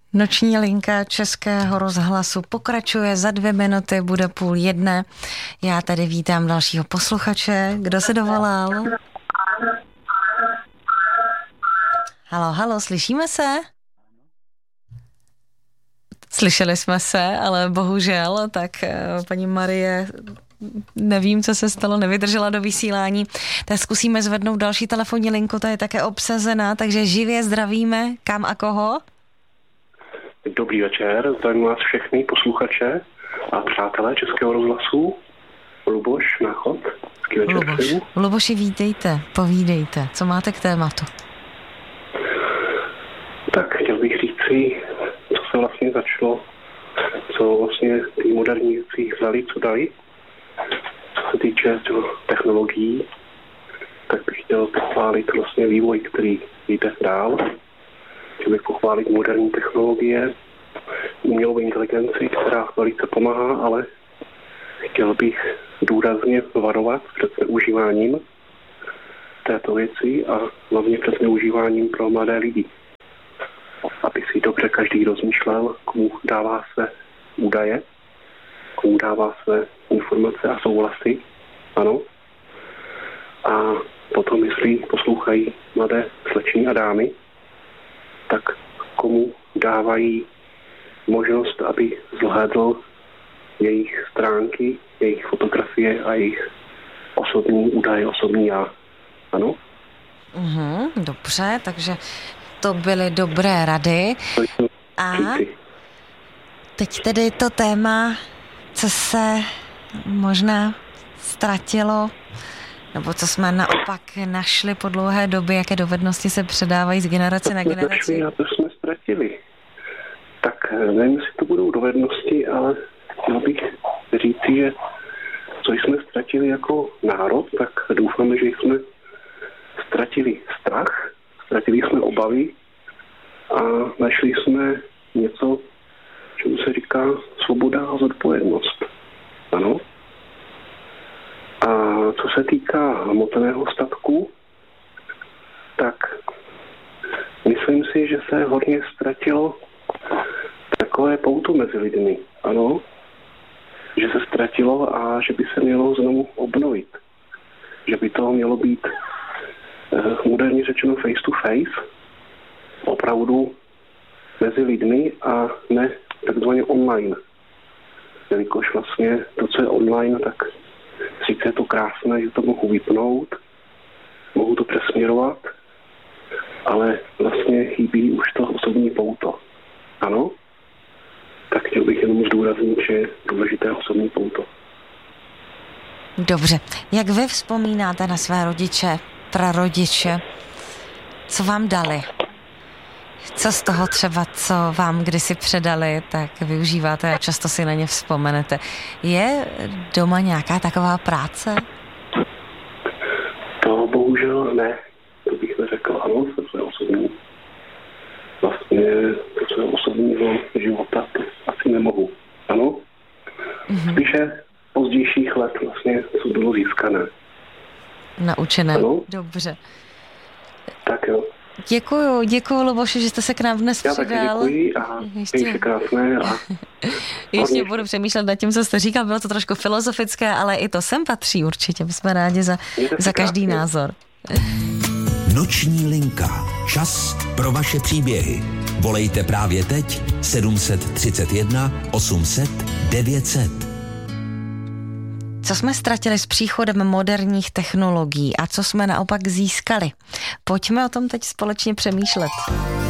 Noční linka Českého rozhlasu pokračuje, za 2 minuty bude 12:30. Já tady vítám dalšího posluchače. Kdo se dovolal? Halo, slyšíme se? Slyšeli jsme se, ale bohužel, tak paní Marie, nevím, co se stalo, nevydržela do vysílání. Tak zkusíme zvednout další telefonní linku, ta je také obsazená, takže živě zdravíme. Kam a koho? Dobrý večer, zdravím vás všechny posluchače a přátelé Českého rozhlasu. Luboš, Náchod. Luboši, vítejte, povídejte, co máte k tématu? Tak chtěl bych říct si, co se vlastně začalo, co vlastně ty moderní věci vzali, co dali. Co se týče technologií, tak bych chtěl pochválit vlastně vývoj, který jde dál. Chtěl bych pochválit moderní technologie, umělou inteligenci, která velice pomáhá, ale chtěl bych důrazně varovat před zneužíváním této věci a hlavně před zneužíváním pro mladé lidi. Aby si dobře každý rozmýšlel, komu dává své údaje, komu dává své informace a souhlasy, ano. A potom, jestli poslouchají mladé slečny a dámy, tak komu dávají možnost, aby zhlédl jejich stránky, jejich fotografie a jejich osobní údaje, osobní já. Ano? Dobře, takže to byly dobré rady. A teď tedy to téma, co se možná ztratilo, nebo co jsme naopak našli po dlouhé době, jaké dovednosti se předávají z generace na generaci. A to jsme ztratili. Tak nevím, jestli to budou dovednosti, ale chtěl bych říci, že co jsme ztratili jako národ, tak doufáme, že jsme ztratili strach, ztratili jsme obavy a našli jsme něco, čemu se říká svoboda a zodpovědnost. Ano. A co se týká hmotného statku, tak myslím si, že se hodně ztratilo takové pouto mezi lidmi. Ano, že se ztratilo a že by se mělo znovu obnovit. Že by to mělo být moderně řečeno face to face, opravdu mezi lidmi a ne takzvaně online. Jelikož vlastně to, co je online, tak sice je to krásné, že to mohu vypnout, mohu to přesměrovat, ale vlastně chybí už to osobní pouto. Ano? Tak chtěl bych jenom zdůraznit, že je důležité osobní pouto. Dobře. Jak vy vzpomínáte na své rodiče, prarodiče? Co vám dali? Co z toho třeba, co vám kdysi předali, tak využíváte a často si na ně vzpomenete. Je doma nějaká taková práce? To bohužel ne. To bych neřekl. Ano, to je osobní. Vlastně to je osobního života, to asi nemohu. Ano? Spíše pozdějších let vlastně, co bylo získané. Naučené. Ano? Dobře. Tak jo. Děkuju, Luboši, že jste se k nám dnes přidal. Já taky děkuji a ještě krásné. A ještě budu přemýšlet nad tím, co jste říkal, bylo to trošku filozofické, ale i to sem patří určitě. My jsme rádi za každý názor. Noční linka. Čas pro vaše příběhy. Volejte právě teď 731 800 900. Co jsme ztratili s příchodem moderních technologií a co jsme naopak získali? Pojďme o tom teď společně přemýšlet.